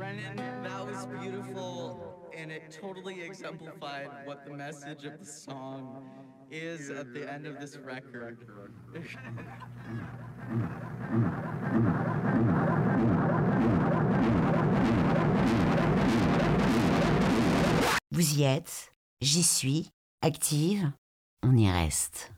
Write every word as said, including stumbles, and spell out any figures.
Brennan, that was beautiful, and it totally exemplified what the message of the song is at the end of this record. Vous y êtes, j'y suis, active, on y reste.